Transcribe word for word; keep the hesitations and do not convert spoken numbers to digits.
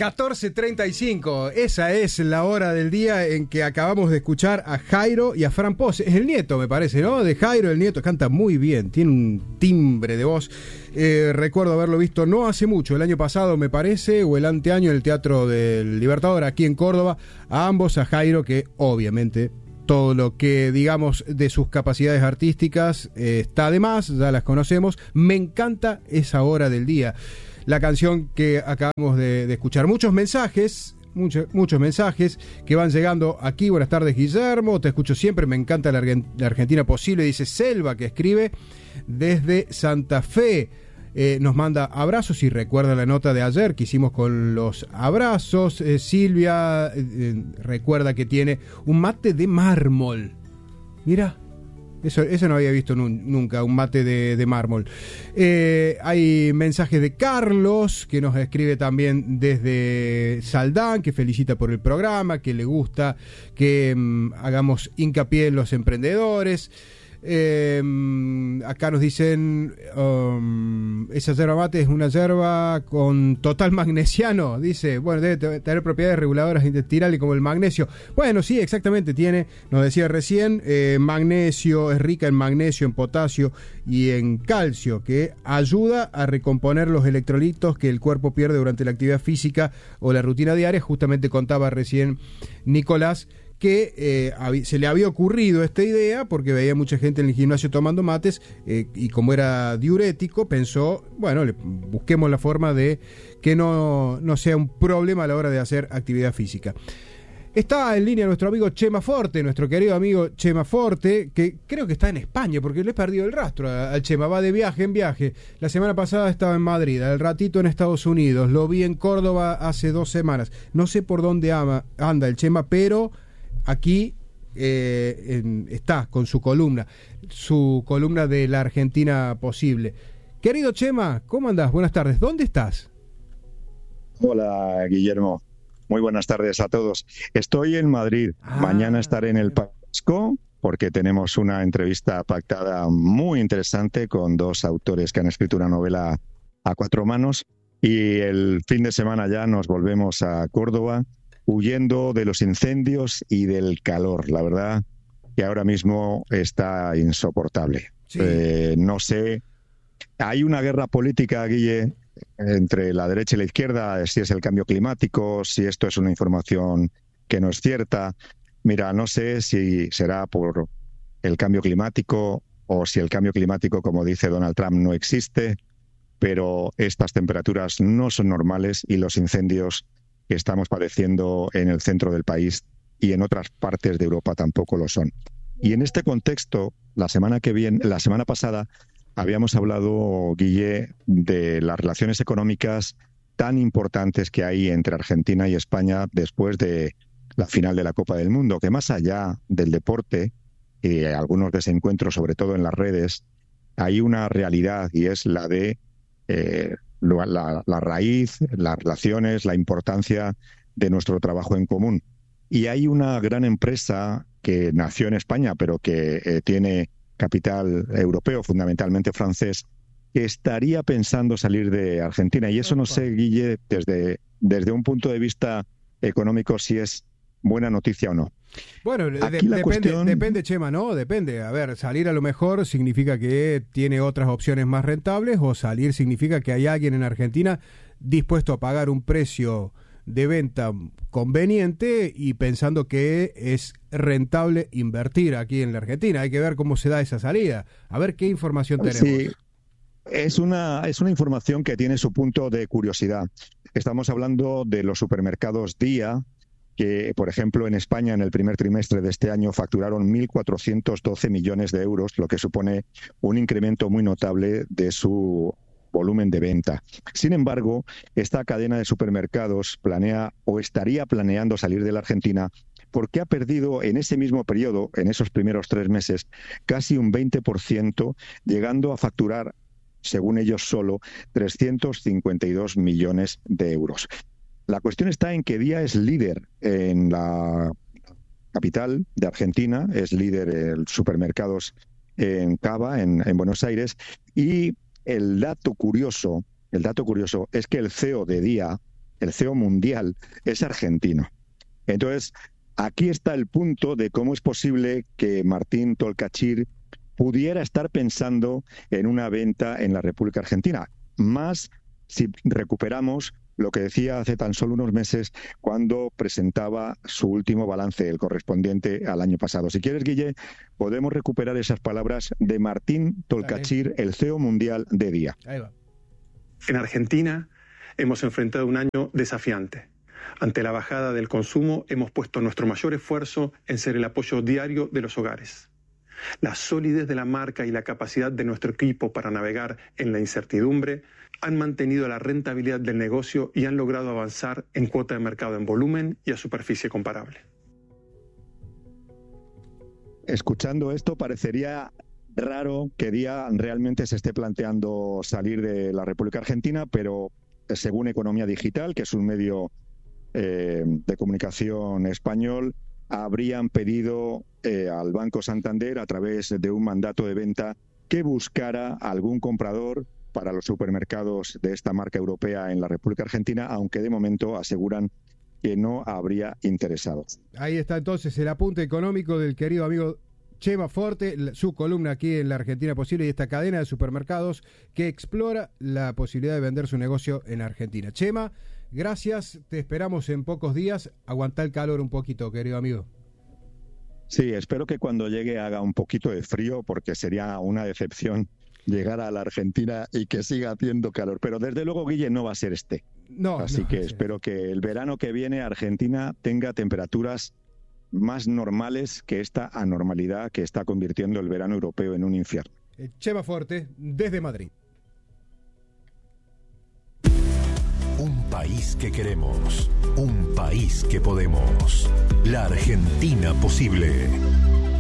catorce treinta y cinco, esa es la hora del día en que acabamos de escuchar a Jairo y a Fran Pose. Es el nieto, me parece, ¿no? De Jairo, el nieto, canta muy bien, tiene un timbre de voz. Eh, recuerdo haberlo visto no hace mucho, el año pasado me parece, o el anteaño en el Teatro del Libertador, aquí en Córdoba, a ambos, a Jairo, que obviamente todo lo que digamos de sus capacidades artísticas eh, está de más, ya las conocemos. Me encanta esa hora del día. La canción que acabamos de, de escuchar. Muchos mensajes, muchos, muchos mensajes que van llegando aquí. Buenas tardes, Guillermo. Te escucho siempre. Me encanta la, Argent- la Argentina posible. Dice Selva, que escribe desde Santa Fe. Eh, nos manda abrazos y recuerda la nota de ayer que hicimos con los abrazos. Eh, Silvia eh, recuerda que tiene un mate de mármol. Mira. Eso, eso no había visto nun, nunca, un mate de, de mármol. Eh, hay mensajes de Carlos, que nos escribe también desde Saldán, que felicita por el programa, que le gusta que mm, hagamos hincapié en los emprendedores. Eh, acá nos dicen um, esa yerba mate es una yerba con total magnesiano, dice, bueno, debe tener propiedades reguladoras intestinales como el magnesio. Bueno, sí, exactamente, tiene, nos decía recién, eh, magnesio, es rica en magnesio, en potasio y en calcio, que ayuda a recomponer los electrolitos que el cuerpo pierde durante la actividad física o la rutina diaria. Justamente contaba recién Nicolás que eh, se le había ocurrido esta idea porque veía mucha gente en el gimnasio tomando mates eh, y como era diurético pensó, bueno, le, busquemos la forma de que no, no sea un problema a la hora de hacer actividad física. Está en línea nuestro amigo Chema Forte, nuestro querido amigo Chema Forte, que creo que está en España porque le he perdido el rastro al Chema, va de viaje en viaje. La semana pasada estaba en Madrid, al ratito en Estados Unidos, lo vi en Córdoba hace dos semanas. No sé por dónde ama, anda el Chema, pero aquí eh, en, está con su columna, su columna de la Argentina posible. Querido Chema, ¿cómo andás? Buenas tardes. ¿Dónde estás? Hola, Guillermo. Muy buenas tardes a todos. Estoy en Madrid. Ah, Mañana estaré en el Pasco porque tenemos una entrevista pactada muy interesante con dos autores que han escrito una novela a cuatro manos y el fin de semana ya nos volvemos a Córdoba, huyendo de los incendios y del calor. La verdad que ahora mismo está insoportable. Sí. Eh, no sé, hay una guerra política, Guille, entre la derecha y la izquierda, si es el cambio climático, si esto es una información que no es cierta. Mira, no sé si será por el cambio climático o si el cambio climático, como dice Donald Trump, no existe, pero estas temperaturas no son normales y los incendios que estamos padeciendo en el centro del país y en otras partes de Europa tampoco lo son. Y en este contexto, la semana que viene, la semana pasada, habíamos hablado, Guille, de las relaciones económicas tan importantes que hay entre Argentina y España después de la final de la Copa del Mundo, que más allá del deporte y algunos desencuentros, sobre todo en las redes, hay una realidad y es la de eh, La, la raíz, las relaciones, la importancia de nuestro trabajo en común. Y hay una gran empresa que nació en España, pero que eh, tiene capital europeo, fundamentalmente francés, que estaría pensando salir de Argentina. Y eso no sé, Guille, desde, desde un punto de vista económico, si es buena noticia o no. Bueno, de, depende, cuestión... depende, Chema, ¿no? Depende. A ver, salir a lo mejor significa que tiene otras opciones más rentables o salir significa que hay alguien en Argentina dispuesto a pagar un precio de venta conveniente y pensando que es rentable invertir aquí en la Argentina. Hay que ver cómo se da esa salida. A ver qué información tenemos. Sí, es una, es una información que tiene su punto de curiosidad. Estamos hablando de los supermercados Día, que, por ejemplo, en España en el primer trimestre de este año facturaron mil cuatrocientos doce millones de euros, lo que supone un incremento muy notable de su volumen de venta. Sin embargo, esta cadena de supermercados planea o estaría planeando salir de la Argentina porque ha perdido en ese mismo periodo, en esos primeros tres meses, casi un veinte por ciento, llegando a facturar, según ellos solo, trescientos cincuenta y dos millones de euros. La cuestión está en que Día es líder en la capital de Argentina, es líder en supermercados en Cava, en, en Buenos Aires, y el dato curioso, el dato curioso es que el C E O de Día, el C E O mundial, es argentino. Entonces, aquí está el punto de cómo es posible que Martín Tolcachir pudiera estar pensando en una venta en la República Argentina, más si recuperamos lo que decía hace tan solo unos meses cuando presentaba su último balance, el correspondiente al año pasado. Si quieres, Guille, podemos recuperar esas palabras de Martín Tolcachir, el C E O mundial de Día. Ahí va. En Argentina hemos enfrentado un año desafiante. Ante la bajada del consumo, hemos puesto nuestro mayor esfuerzo en ser el apoyo diario de los hogares. La solidez de la marca y la capacidad de nuestro equipo para navegar en la incertidumbre han mantenido la rentabilidad del negocio y han logrado avanzar en cuota de mercado en volumen y a superficie comparable. Escuchando esto, parecería raro que Día realmente se esté planteando salir de la República Argentina, pero según Economía Digital, que es un medio eh, de comunicación español, habrían pedido eh, al Banco Santander, a través de un mandato de venta, que buscara algún comprador para los supermercados de esta marca europea en la República Argentina, aunque de momento aseguran que no habría interesados. Ahí está entonces el apunte económico del querido amigo Chema Forte, su columna aquí en La Argentina Posible y esta cadena de supermercados que explora la posibilidad de vender su negocio en Argentina. Chema, gracias, te esperamos en pocos días. Aguantá el calor un poquito, querido amigo. Sí, espero que cuando llegue haga un poquito de frío, porque sería una decepción llegar a la Argentina y que siga haciendo calor. Pero desde luego, Guille, no va a ser este. No, Así no, que sí. espero que el verano que viene Argentina tenga temperaturas más normales que esta anormalidad que está convirtiendo el verano europeo en un infierno. Chema Forte, desde Madrid. Un país que queremos, un país que podemos. La Argentina Posible.